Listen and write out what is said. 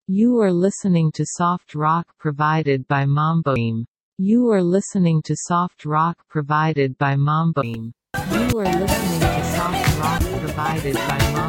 You are listening to soft rock provided by Mamboim. You are listening to soft rock provided by Mamboim. You are listening to soft rock provided by Mamboim.